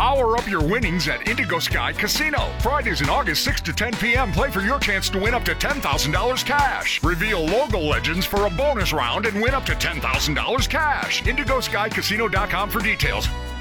Power up your winnings at Indigo Sky Casino. Fridays in August 6 to 10 p.m. Play for your chance to win up to $10,000 cash. Reveal logo legends for a bonus round and win up to $10,000 cash. IndigoSkyCasino.com for details.